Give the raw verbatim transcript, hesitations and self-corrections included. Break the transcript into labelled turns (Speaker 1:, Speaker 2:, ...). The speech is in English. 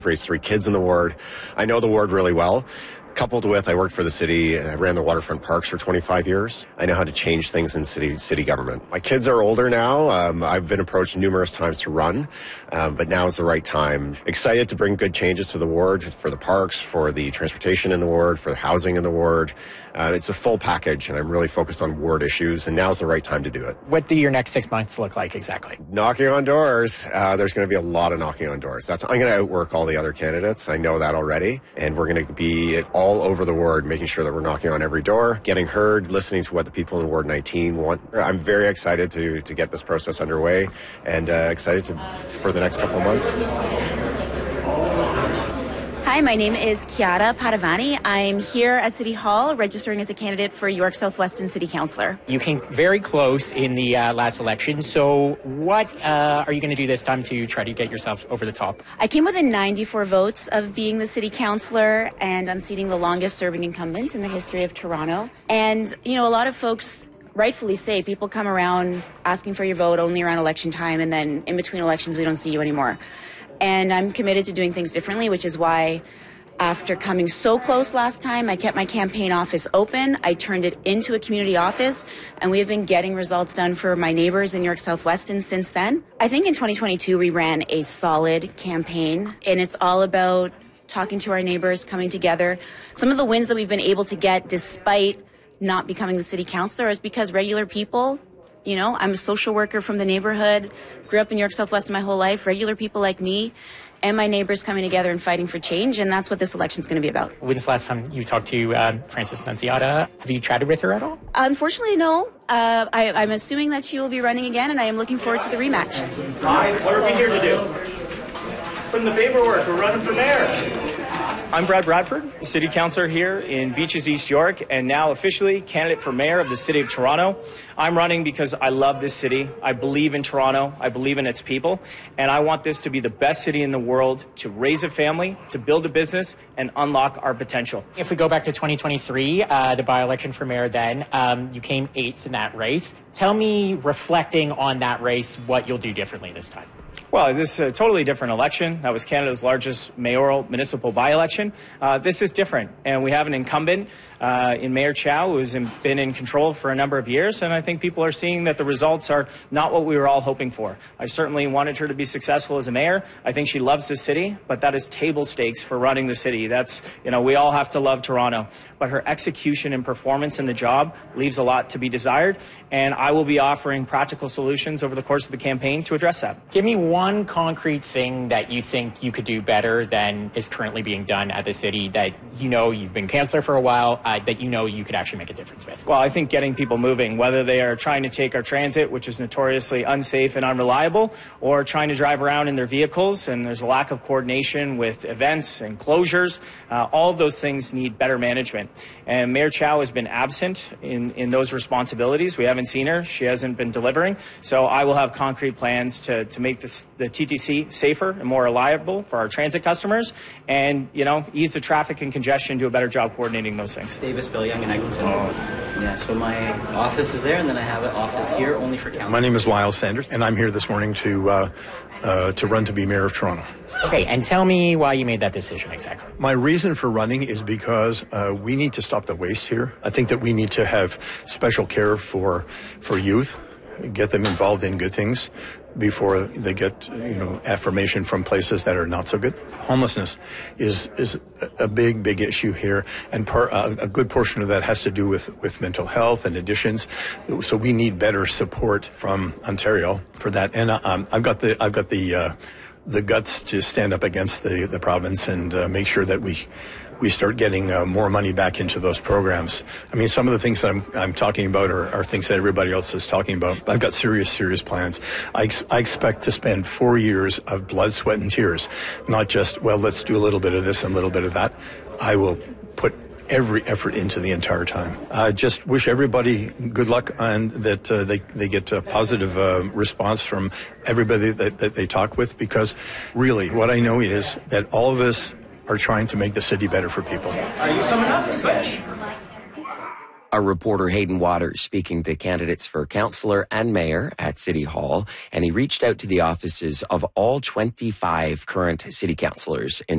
Speaker 1: Raised three kids in the ward. I know the ward really well. Coupled with, I worked for the city, I ran the waterfront parks for twenty-five years. I know how to change things in city city government. My kids are older now. Um, I've been approached numerous times to run, um, but now is the right time. Excited to bring good changes to the ward for the parks, for the transportation in the ward, for the housing in the ward. Uh, it's a full package, and I'm really focused on ward issues, and now's the right time to do it.
Speaker 2: What do your next six months look like exactly?
Speaker 1: Knocking on doors. Uh, there's going to be a lot of knocking on doors. That's I'm going to outwork all the other candidates. I know that already, and we're going to be all over the ward, making sure that we're knocking on every door, getting heard, listening to what the people in Ward nineteen want. I'm very excited to to get this process underway, and uh, excited to, for the next couple of months.
Speaker 3: Hi, my name is Chiara Padavani. I'm here at City Hall registering as a candidate for York South-Weston City Councillor.
Speaker 2: You came very close in the uh, last election, so what uh, are you going to do this time to try to get yourself over the top?
Speaker 3: I came within ninety-four votes of being the City Councillor and unseating the longest-serving incumbent in the history of Toronto. And, you know, a lot of folks rightfully say people come around asking for your vote only around election time, and then in between elections we don't see you anymore. And I'm committed to doing things differently, which is why after coming so close last time, I kept my campaign office open. I turned it into a community office, and we have been getting results done for my neighbors in York South-Weston since then. I think in twenty twenty-two, we ran a solid campaign, and it's all about talking to our neighbors, coming together. Some of the wins that we've been able to get despite not becoming the city councillor is because regular people, you know, I'm a social worker from the neighborhood, grew up in York South-Weston my whole life, regular people like me and my neighbors coming together and fighting for change, and that's what this election's going to be about.
Speaker 2: When's the last time you talked to uh, Frances Nunziata? Have you chatted with her at all?
Speaker 3: Unfortunately, no. Uh, I, I'm assuming that she will be running again, and I am looking forward to the rematch.
Speaker 4: Hi, what are we here to do? From the paperwork, we're running for mayor. I'm Brad Bradford, City Councillor here in Beaches, East York, and now officially candidate for Mayor of the City of Toronto. I'm running because I love this city. I believe in Toronto. I believe in its people. And I want this to be the best city in the world to raise a family, to build a business, and unlock our potential.
Speaker 2: If we go back to twenty twenty-three, uh, the by-election for mayor then, um, you came eighth in that race. Tell me, reflecting on that race, what you'll do differently this time.
Speaker 4: Well, this is a totally different election. That was Canada's largest mayoral municipal by-election. Uh, this is different, and we have an incumbent uh, in Mayor Chow who has been in control for a number of years, and I think people are seeing that the results are not what we were all hoping for. I certainly wanted her to be successful as a mayor. I think she loves the city, but that is table stakes for running the city. That's, you know, we all have to love Toronto, but her execution and performance in the job leaves a lot to be desired, and I will be offering practical solutions over the course of the campaign to address that.
Speaker 2: Give me one concrete thing that you think you could do better than is currently being done at the city that you know you've been councillor for a while, uh, that you know you could actually make a difference with.
Speaker 4: Well, I think getting people moving, whether they are trying to take our transit, which is notoriously unsafe and unreliable, or trying to drive around in their vehicles, and there's a lack of coordination with events and closures. Uh, all of those things need better management. And Mayor Chow has been absent in, in those responsibilities. We haven't seen her. She hasn't been delivering. So I will have concrete plans to, to make this, the T T C safer and more reliable for our transit customers, and, you know, ease the traffic and congestion, do a better job coordinating those things.
Speaker 5: Davis, Bill Young, and Eglinton. Oh. Yeah, so my office is there, and then I have an office here only for council.
Speaker 6: My name is Lyle Sanders, and I'm here this morning to uh, uh, to run to be mayor of Toronto.
Speaker 2: Okay, and tell me why you made that decision exactly.
Speaker 6: My reason for running is because uh, we need to stop the waste here. I think that we need to have special care for for youth, get them involved in good things before they get, you know, affirmation from places that are not so good. Homelessness is is a big, big issue here, and par, uh, a good portion of that has to do with, with mental health and addictions. So we need better support from Ontario for that. And um, I've got the I've got the uh, the guts to stand up against the the province and uh, make sure that we. we start getting uh, more money back into those programs. I mean, some of the things that I'm, I'm talking about are, are things that everybody else is talking about. I've got serious, serious plans. I, ex- I expect to spend four years of blood, sweat, and tears, not just, well, let's do a little bit of this and a little bit of that. I will put every effort into the entire time. I just wish everybody good luck and that uh, they, they get a positive uh, response from everybody that, that they talk with, because really what I know is that all of us are trying to make the city better for people.
Speaker 4: Are you coming up the switch?
Speaker 7: Our reporter Hayden Waters speaking to candidates for councillor and mayor at City Hall, and he reached out to the offices of all twenty-five current city councillors in